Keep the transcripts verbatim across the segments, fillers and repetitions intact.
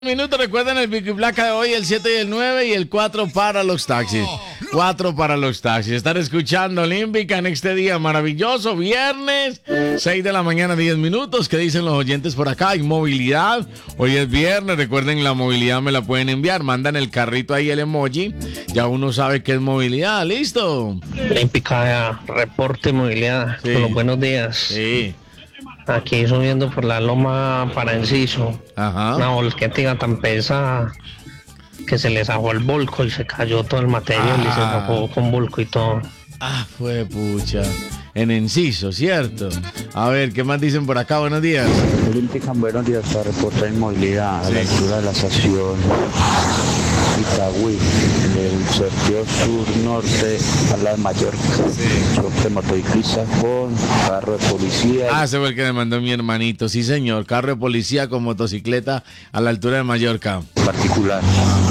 Minutos, recuerden el pico y placa de hoy, el siete y el nueve y el cuatro para los taxis. cuatro para los taxis. Estar escuchando Olímpica en este día maravilloso, viernes, seis de la mañana, diez minutos. ¿Qué dicen los oyentes por acá? Hay movilidad. Hoy es viernes, recuerden, la movilidad me la pueden enviar. Mandan el carrito ahí, el emoji. Ya uno sabe qué es movilidad. ¿Listo? Olímpica, reporte movilidad. Sí. Con los buenos días. Sí. Aquí subiendo por la loma para Enciso. Ajá. Una volqueta tan pesada que se les zafó el volco y se cayó todo el material Ah. y se zafó con volco y todo. Ah, fue pucha. En Enciso, ¿cierto? A ver, ¿qué más dicen por acá? Buenos días. Olímpica, buenos días para reportar inmovilidad a la Sí. altura de la estación Itagüí, del sorteo sur-norte a la Mallorca. Sí. Choque de motociclista con carro de policía. Ah, ese fue el que me mandó mi hermanito. Sí, señor. Carro de policía con motocicleta a la altura de Mallorca. Particular.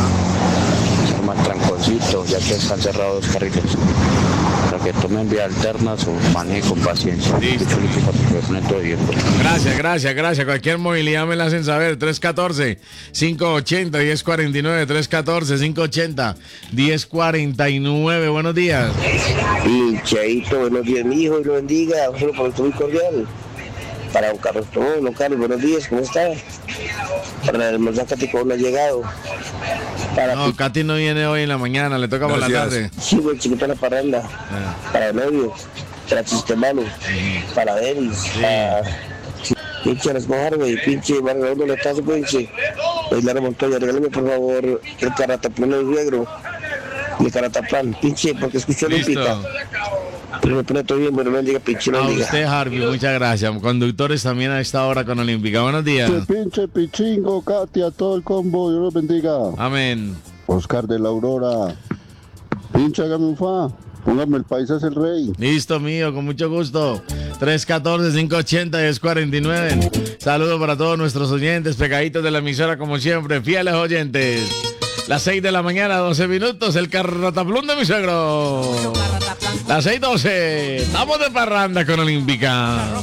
Es más tranconcito, ya que están cerrados los carriles. Para que tomen vías alternas o maneje con paciencia. Listo. Escucho Olímpica porque me pone todo bien. Gracias, gracias, gracias. Cualquier movilidad me la hacen saber. tres uno cuatro, cinco ocho cero, uno cero cuatro nueve. tres uno cuatro, cinco ocho cero, uno cero cuatro nueve. Buenos días. Pincheito, buenos días, mi hijo, y lo bendiga. Un saludo para usted muy cordial. Para don Carlos Tomón, don Carlos, buenos días, ¿cómo está? Para el mensaje que no ha llegado. Para No, Katy no viene hoy en la mañana, le toca por la tarde. sí, güey, chiquito la parranda. Ah. Para el novio, para Sistemano, para Denis, para pinche las mojar, güey, pinche Margarito Letazo, pinche. Bailar Montoya, regálame por favor el carataplán del suegro. El carataplán, pinche, porque escucho Olímpica. Listo. Pero me pone todo bien, bueno, no diga pinche, A no diga. usted, Harvey, muchas gracias. Conductores también a esta hora con Olímpica. Buenos días. Este pinche pichingo, Katia, todo el combo, Dios los bendiga. Amén. Oscar de la Aurora. Pinche, hágame un fa. Póngame el país es el rey. Listo, mío, con mucho gusto. tres uno cuatro, cinco ocho cero, uno cero cuatro nueve. Saludos para todos nuestros oyentes, pegaditos de la emisora como siempre, fieles oyentes. Las seis de la mañana, doce minutos, el carrataplún de mi suegro. Las seis doce, estamos de parranda con Olímpica.